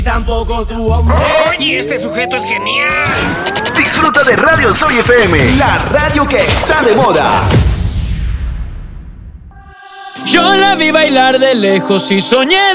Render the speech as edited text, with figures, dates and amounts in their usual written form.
Tampoco tu hombre. Oye, este sujeto es genial. Disfruta de Radio Soy FM, la radio que está de moda. Yo la vi bailar de lejos y soñé